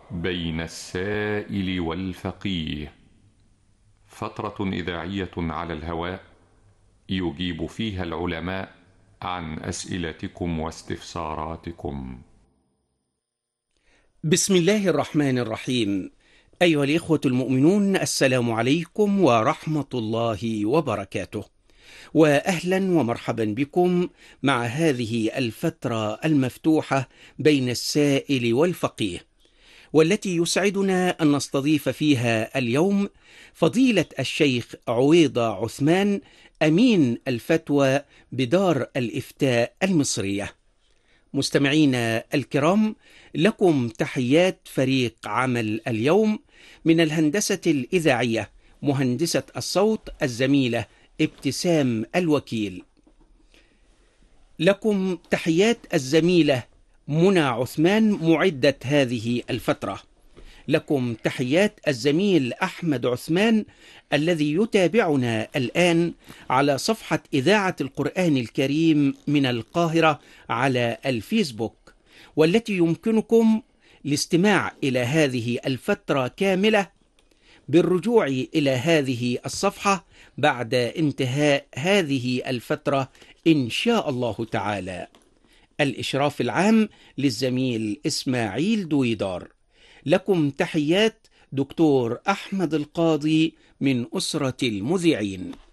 بين السائل والفقيه، فترة إذاعية على الهواء يجيب فيها العلماء عن أسئلتكم واستفساراتكم. بسم الله الرحمن الرحيم. أيها الإخوة المؤمنون، السلام عليكم ورحمة الله وبركاته، وأهلا ومرحبا بكم مع هذه الفترة المفتوحة بين السائل والفقيه، والتي يسعدنا أن نستضيف فيها اليوم فضيلة الشيخ عويضة عثمان، أمين الفتوى بدار الإفتاء المصرية. مستمعينا الكرام، لكم تحيات فريق عمل اليوم من الهندسة الإذاعية، مهندسة الصوت الزميلة ابتسام الوكيل. لكم تحيات الزميلة منى عثمان، معدة هذه الفترة. لكم تحيات الزميل أحمد عثمان الذي يتابعنا الآن على صفحة إذاعة القرآن الكريم من القاهرة على الفيسبوك، والتي يمكنكم الاستماع إلى هذه الفترة كاملة بالرجوع إلى هذه الصفحة بعد انتهاء هذه الفترة إن شاء الله تعالى. الإشراف العام للزميل إسماعيل دويدار. لكم تحيات دكتور أحمد القاضي من أسرة المذيعين.